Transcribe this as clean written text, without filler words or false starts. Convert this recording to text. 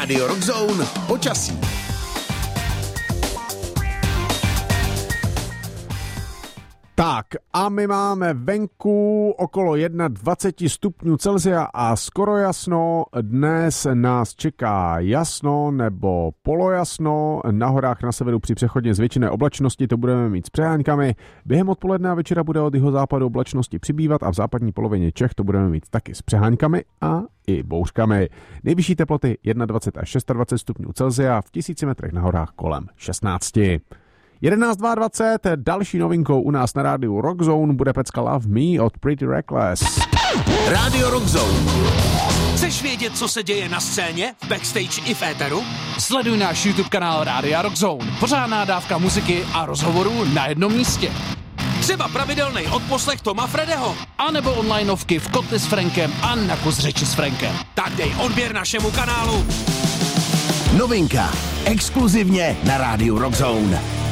Radio Rockzone počasí. Tak a my máme venku okolo 21 stupňů Celsia a skoro jasno. Dnes nás čeká jasno nebo polojasno. Na horách na severu při přechodně zvětšené oblačnosti to budeme mít s přeháňkami. Během odpoledne a večera bude od jihozápadu oblačnosti přibývat a v západní polovině Čech to budeme mít taky s přeháňkami a i bouřkami. Nejvyšší teploty 21 až 26 stupňů Celsia, v 1000 metrech na horách kolem 16. 11.22, další novinkou u nás na rádiu Rockzone bude pecka Love Me od Pretty Reckless. Radio Rockzone. Chceš vědět, co se děje na scéně, v backstage i v éteru? Sleduj náš YouTube kanál Rádia Rockzone. Pořádná dávka muziky a rozhovorů na jednom místě. Třeba pravidelný odposlech Toma Fredeho. A nebo onlineovky v Kotli s Frankem a na kus řeči s Frankem. Tak dej odběr našemu kanálu. Novinka. Exkluzivně na rádiu Rockzone.